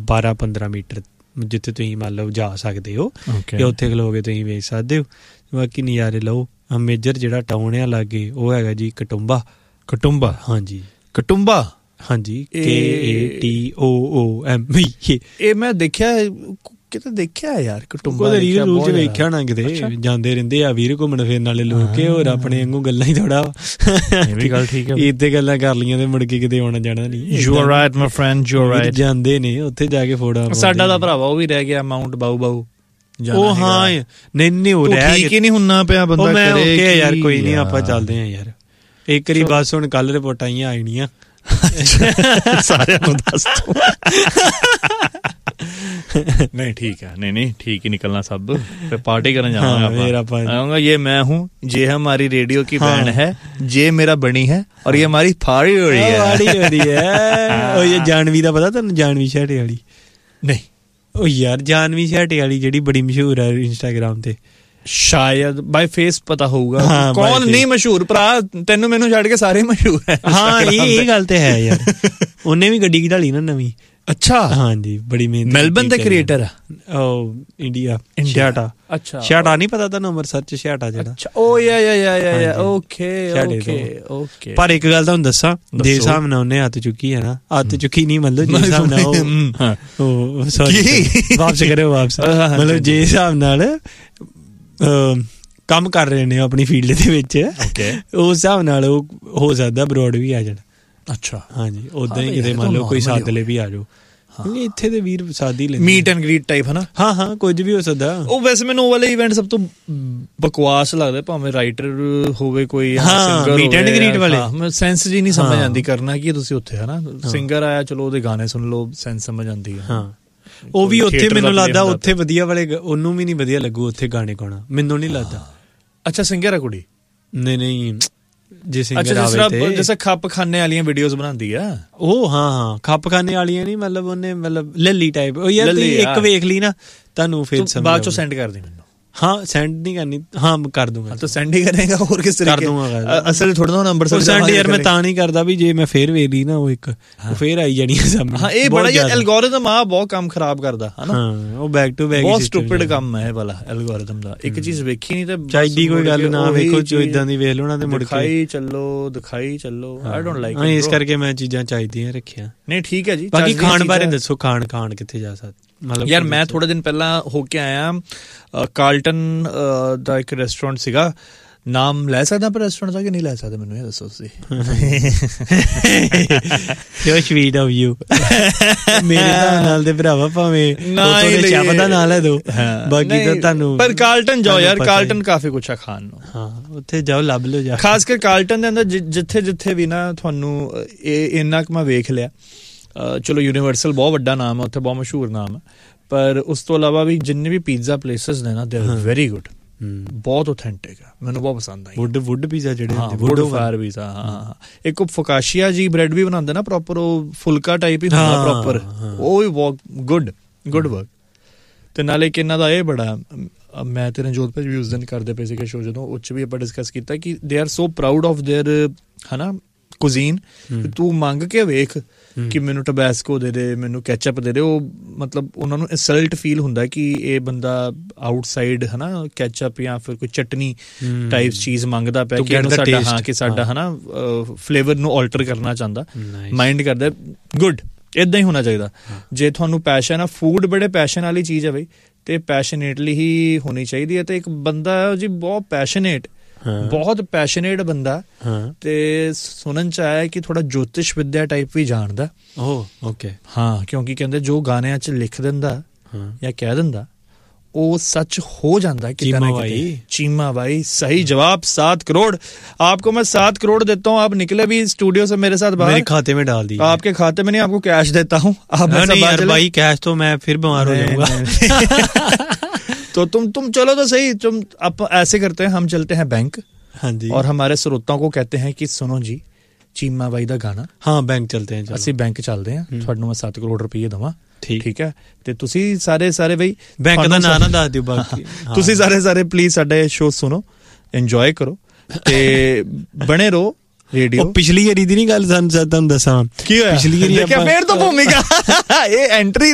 12-15 metre ਜਿੱਥੇ ਤੁਸੀਂ ਮੰਨ ਲਓ ਜਾ ਸਕਦੇ ਹੋ ਕਿ ਉੱਥੇ ਖਲੋ ਕੇ ਤੁਸੀਂ ਵੇਖ ਸਕਦੇ ਹੋ। ਬਾਕੀ ਨਜ਼ਾਰੇ ਲਓ। ਮੇਜਰ ਜਿਹੜਾ ਟਾਊਨ ਆ ਲਾਗੇ ਉਹ ਹੈਗਾ ਜੀ ਕਟੁੰਬਾ। ਹਾਂਜੀ ਕਟੁੰਬਾ ਹਾਂਜੀ KATOOMB। ਇਹ ਮੈਂ ਦੇਖਿਆ ਕਿਤੇ ਦੇਖਿਆ ਯਾਰ ਕਟੁੰਬਾ ਰੀਲ ਵੇਖਿਆ ਨਾ ਕਿਤੇ ਜਾਂਦੇ ਰਹਿੰਦੇ ਆ ਵੀਰ ਘੁੰਮਣ ਫਿਰਨ ਵਾਲੇ ਲੋਕ ਹੋਰ ਆਪਣੇ ਵਾਂਗੂ ਗੱਲਾਂ ਹੀ ਥੋੜਾ ਗੱਲ ਠੀਕ ਹੈ ਇੱਥੇ ਗੱਲਾਂ ਕਰ ਲਈਆਂ ਤੇ ਮੁੜ ਕੇ ਕਿਤੇ ਆਉਣਾ ਜਾਣਾ ਨਹੀਂ। You are right my friend you are right. ਜਾਂਦੇ ਨੇ ਉੱਥੇ ਜਾ ਕੇ ਫੋਟੋ। ਸਾਡਾ ਦਾ ਭਰਾਵਾ ਉਹ ਵੀ ਰਹਿ ਗਿਆ ਮਾਊਂਟ ਬਾਊ ਉਹ ਹਾਂ ਨਹੀਂ ਉਹ ਰਹਿ ਠੀਕ ਹੀ ਨਹੀਂ ਹੁੰਨਾ ਪਿਆ ਬੰਦਾ ਕਰੇ ਯਾਰ ਕੋਈ ਨਹੀਂ ਆਪਾਂ ਚੱਲਦੇ ਆ ਯਾਰ ਇੱਕ ਵਾਰੀ ਬਸ। ਹੁਣ ਕੱਲ ਰਿਪੋਰਟਾਂ ਆਈਆਂ ਆਈਆਂ ਸਾਰਿਆਂ ਨੂੰ ਦੱਸ ਦੋ। नहीं ठीक है नहीं ठीक ही निकलना सब। फिर पार्टी करने जाऊंगा। ये मैं हूँ, ये हमारी रेडियो की बैंड है, ये मेरा बनी है और ये हमारी फाड़ी हो रही है। और ये जानवी दा पता तुहानू? जानवी छाटे वाली नहीं ओ यार जानवी छाटे वाली जिहड़ी बड़ी मशहूर है इंस्टाग्राम ते। शायद बाय फेस पता होगा। कौन नहीं मशहूर भरा? तेनू मैनू छड्ड के सारे मशहूर है। हाँ ये गल ते है यार। उन्हें भी गड्डी कढाली ना नवी। अच्छा हाँ जी बड़ी मेहनत। मेलबर्न दे क्रिएटर है इंडिया छाटा। अच्छा छाटा नहीं पता था नंबर सर्च छाटा जेड़ा। अच्छा ओ या ओके पर एक गल तुहानू दस्सां जे हिसाब नाल उन्हें हत्थ चुकी है ना हत्थ चुकी नहीं मतलब जे हिसाब नाल सॉरी वापस करो वापस मतलब जे हिसाब नाल ਕੰਮ ਕਰ ਰਹੇ ਨੇ ਆਪਣੀ ਫੀਲਡ ਦੇ ਵਿੱਚ ਉਸ ਹਿਸਾਬ ਨਾਲ ਉਹ ਹੋ ਸਕਦਾ ਬਰੋਡ ਵੀ ਆ ਜਾਣ। ਅੱਛਾ ਹਾਂਜੀ ਉਦਾਂ ਹੀ ਕਿਤੇ ਮੰਨ ਲਓ ਕੋਈ ਸਾਦਲੇ ਵੀ ਆ ਜਾਓ। ਇੱਥੇ ਦੇ ਵੀਰ ਸਾਦੀ ਲੈਂਦੇ ਮੀਟ ਐਂਡ ਗ੍ਰੀਟ ਟਾਈਪ ਹਨਾ। ਹਾਂ ਕੁਝ ਵੀ ਹੋ ਸਕਦਾ। ਉਹ ਵੈਸੇ ਮੈਨੂੰ ਉਹ ਵਾਲੇ ਇਵੈਂਟ ਸਭ ਤੋਂ ਬਕਵਾਸ ਲੱਗਦਾ ਭਾਵੇਂ ਰਾਈਟਰ ਹੋਵੇ ਕੋਈ ਸਿੰਗਰ ਮੀਟ ਐਂਡ ਗ੍ਰੀਟ ਵਾਲੇ ਸੈਂਸ ਜੀ ਨਹੀਂ ਸਮਝ ਆਉਂਦੀ ਕਰਨਾ ਕੀ ਤੁਸੀਂ ਉੱਥੇ ਹਨਾ। ਸਿੰਗਰ ਆਇਆ ਚਲੋ ਉਹਦੇ ਗਾਣੇ ਸੁਣ ਲਓ ਸੈਂਸ ਸਮਝ ਆਉਂਦੀ ਹੈ। ਹਾਂ ਉਹ ਵੀ ਉੱਥੇ ਮੈਨੂੰ ਲੱਗਦਾ ਉੱਥੇ ਵਧੀਆ ਵਾਲੇ ਉਹਨੂੰ ਵੀ ਨਹੀਂ ਵਧੀਆ ਲੱਗੂ ਉੱਥੇ ਗਾਣੇ ਗਾਉਣਾ ਮੈਨੂੰ ਨਹੀਂ ਲੱਗਦਾ। ਅੱਛਾ ਸਿੰਗਰ ਆ ਕੁੜੀ? ਨਹੀਂ ਜੇ ਸਿੰਗਰ ਆਵੇ ਤੇ ਜਿਵੇਂ ਖੱਪ ਖਾਨੇ ਵਾਲੀਆਂ ਵੀਡੀਓਜ਼ ਬਣਾਉਂਦੀ ਆ ਉਹ। ਹਾਂ ਖੱਪ ਖਾਨੇ ਵਾਲੀਆਂ ਨਹੀਂ ਮਤਲਬ ਉਹਨੇ ਮਤਲਬ ਲੱਲੀ ਟਾਈਪ। ਉਹ ਯਾਰ ਤੁਸੀਂ ਇੱਕ ਵੇਖ ਲਈ ਨਾ ਤੁਹਾਨੂੰ ਫਿਰ ਸਮਝ ਬਾਅਦ ਚੋਂ ਸੈਂਡ ਕਰ ਦੇ ਮੈਨੂੰ। हाँ सेंड नहीं करनी, हाँ कर दूंगा तो सेंड ही करेगा और किस तरीके कर दूंगा असल थोड़ा ना नंबर सेंड यार मैं ता नहीं करदा भी जे मैं फिर वेली ना वो एक वो फिर आई जानी है सामने। हां ये बड़ा ये एल्गोरिथम आ बहुत काम खराब करदा है ना। हां वो बैक टू बैक बहुत स्टूपिड काम है वाला एल्गोरिथम दा। एक चीज वेखी नहीं ते चाਹੀਦੀ कोई गल ना वेखो जो इदां दी वेख लो ना ते मुड़ के दिखाई चलो आई डोंट लाइक इट। इस करके मैं चीजां चाहिदियां रखियां नहीं ठीक है जी। बाकी खान बारे दसो खान किथे जा सकदा मतलब यार मैं थोड़े दिन पहला होके आया कार्लटन ਦਾ ਇੱਕ ਰੈਸਟੋਰੈਂਟ ਸੀਗਾ ਨਾਮ ਲੈ ਸਕਦਾ ਪਰ ਰੈਸਟੋਰੈਂਟ ਦਾ ਕਿ ਨਹੀਂ ਲੈ ਸਕਦਾ ਮੈਨੂੰ ਇਹ ਦੱਸੋ ਤੁਸੀਂ। ਸੋ ਸਵੀਟ ਆਫ ਯੂ ਮੇਰੇ ਨਾਲ ਦੇ ਭਰਾਵਾ ਭਾਵੇਂ ਉਹਦੇ ਸ਼ੈਫ ਦਾ ਨਾਂ ਲੈ ਦੋ ਬਾਕੀ ਤਾਂ ਤੁਹਾਨੂੰ ਪਰ ਕਾਰਲਟਨ ਜਾਓ ਯਾਰ ਕਾਰਲਟਨ ਕਾਫੀ ਕੁਛ ਆ ਖਾਣ ਨੂੰ। ਹਾਂ ਉੱਥੇ ਜਾਓ ਲੱਭ ਲਓ ਜਾ ਖਾਸ ਕਰ ਕਾਰਲਟਨ ਦੇ ਅੰਦਰ ਜਿੱਥੇ ਵੀ ਨਾ ਤੁਹਾਨੂੰ ਇਹ ਇੰਨਾ ਕੁ ਮੈਂ ਵੇਖ ਲਿਆ। ਚਲੋ ਯੂਨੀਵਰਸਲ ਬਹੁਤ ਵੱਡਾ ਨਾਮ ਹੈ ਉੱਥੇ ਬਹੁਤ ਮਸ਼ਹੂਰ ਨਾਮ ਹੈ ਪਰ ਉਸ ਤੋਂ ਇਲਾਵਾ ਵੀ ਜਿੰਨੇ ਵੀ ਪੀਜ਼ਾ ਪਲੇਸਿਸ ਨੇ ਨਾ ਦੇ ਆਰ ਵੈਰੀ ਗੁੱਡ ਬਹੁਤ ਆਥੈਂਟਿਕ ਆ ਮੈਨੂੰ ਬਹੁਤ ਪਸੰਦ ਆਈ। ਵੁੱਡ ਪੀਜ਼ਾ ਜਿਹੜੇ ਵੁੱਡ ਫਾਇਰ ਪੀਜ਼ਾ ਹਾਂ ਇੱਕ ਉਹ ਫੋਕਾਸ਼ੀਆ ਜੀ ਬ੍ਰੈਡ ਵੀ ਬਣਾਉਂਦੇ ਨਾ ਪ੍ਰੋਪਰ ਉਹ ਫੁਲਕਾ ਟਾਈਪ ਹੀ ਹੁੰਦਾ ਪ੍ਰੋਪਰ ਉਹ ਵੀ ਬਹੁਤ ਗੁੱਡ ਵਰਕ। ਤੇ ਨਾਲੇ ਕਿ ਇਹਨਾਂ ਦਾ ਇਹ ਬੜਾ ਮੈਂ ਤੇ ਰਣਜੋਤ ਭਾਜੀ ਵੀ ਉਸ ਦਿਨ ਕਰਦੇ ਪਏ ਸੀਗੇ ਸ਼ੋਅ ਜਦੋਂ ਉਹ 'ਚ ਵੀ ਆਪਾਂ ਡਿਸਕਸ ਕੀਤਾ ਕਿ they are so proud of there ਹਨਾ ਕੁਜ਼ੀਨ। ਤੂੰ ਮੰਗ ਕੇ ਵੇਖ ਕਿ ਮੈਨੂੰ ਟਬੈਸਕੋ ਦੇ ਦੇ ਮੈਨੂੰ ਕੈਚਅਪ ਦੇ ਦੇ ਉਹ ਮਤਲਬ ਉਹਨਾਂ ਨੂੰ ਇਨਸਲਟ ਫੀਲ ਹੁੰਦਾ ਕਿ ਇਹ ਬੰਦਾ ਆਊਟਸਾਈਡ ਹਨਾ ਕੈਚਅਪ ਜਾਂ ਫਿਰ ਕੋਈ ਚਟਨੀ ਟਾਈਪ ਚੀਜ਼ ਮੰਗਦਾ ਪਿਆ ਕਿ ਸਾਡਾ ਹਾਂ ਕਿ ਸਾਡਾ ਹਨਾ ਫਲੇਵਰ ਨੂੰ ਆਲਟਰ ਕਰਨਾ ਚਾਹੁੰਦਾ ਮਾਈਂਡ ਕਰਦਾ। ਗੁੱਡ ਏਦਾਂ ਹੀ ਹੋਣਾ ਚਾਹੀਦਾ। ਜੇ ਤੁਹਾਨੂੰ ਪੈਸ਼ਨ ਆ ਫੂਡ ਬੜੇ ਪੈਸ਼ਨ ਵਾਲੀ ਚੀਜ਼ ਹੈ ਬਈ ਤੇ ਪੈਸ਼ਨੇਟਲੀ ਹੀ ਹੋਣੀ ਚਾਹੀਦੀ ਹੈ। ਤੇ ਇੱਕ ਬੰਦਾ ਜੀ ਬਹੁਤ ਪੈਸ਼ਨੇਟ ਬੰਦਾ ਤੇ ਸੁਣਨ ਚ ਆਇਆ ਕਿ ਥੋੜਾ ਜੋਤਿਸ਼ ਵਿਦਿਆ ਟਾਈਪ ਵੀ ਜਾਣਦਾ। ਓਕੇ ਹਾਂ ਕਿਉਂਕਿ ਕਹਿੰਦੇ ਜੋ ਗਾਣਿਆਂ ਚ ਲਿਖ ਦਿੰਦਾ ਜਾਂ ਕਹਿ ਦਿੰਦਾ ਉਹ सच हो जाता है। चीमा भाई सही जवाब 7 करोड़ आपको मैं 7 करोड़ देता हूँ। आप निकले भी स्टूडियो से मेरे साथ बाहर मेरे खाते में डाल दी। आपके खाते में नहीं आपको कैश देता हूँ आप नहीं यार भाई कैश तो मैं फिर बीमार हो जाऊंगा। तो तुम चलो तो सही तुम अब ऐसे करते हैं हम चलते हैं बैंक। हाँ जी और हमारे श्रोताओं को कहते हैं कि सुनो जी चीमा भाई दा गाना। हाँ बैंक चलते हैं ਅਸੀਂ बैंक ਚੱਲਦੇ ਹਾਂ ਤੁਹਾਨੂੰ ਮੈਂ 7 ਕਰੋੜ ਰੁਪਏ ਦਵਾਂ ਠੀਕ ਹੈ ਤੇ ਤੁਸੀਂ ਸਾਰੇ ਬਈ ਬੈਂਕ ਦਾ ਨਾਂ ਨਾ ਦੱਸ ਦਿਓ ਬਾਕੀ ਤੁਸੀਂ ਸਾਰੇ ਪਲੀਜ਼ ਸਾਡੇ ਸ਼ੋਅ ਸੁਣੋ ਇੰਜੋਏ ਕਰੋ ਤੇ ਬਣੇ ਰਹੋ ਰੇਡੀਓ। ਪਿਛਲੀ ਵਾਰੀ ਦੀ ਨਹੀਂ ਗੱਲ ਤੁਹਾਨੂੰ ਦੱਸਾਂ ਕੀ ਹੋਇਆ ਪਿਛਲੀ ਵਾਰੀ ਆਪਾਂ ਫੇਰ ਤਾਂ ਭੂਮਿਕਾ ਇਹ ਐਂਟਰੀ